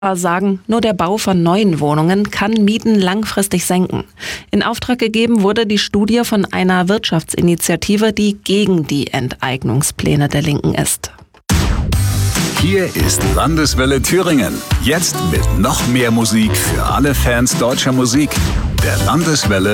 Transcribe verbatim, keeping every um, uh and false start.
sagen, nur der Bau von neuen Wohnungen kann Mieten langfristig senken. In Auftrag gegeben wurde die Studie von einer Wirtschaftsinitiative, die gegen die Enteignungspläne der Linken ist. Hier ist Landeswelle Thüringen. Jetzt mit noch mehr Musik für alle Fans deutscher Musik. Der Landeswelle